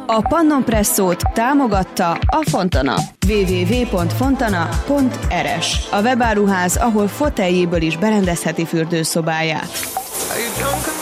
A Pannon Presszót támogatta a Fontana. www.fontana.rs. A webáruház, ahol foteljéből is berendezheti fürdőszobáját.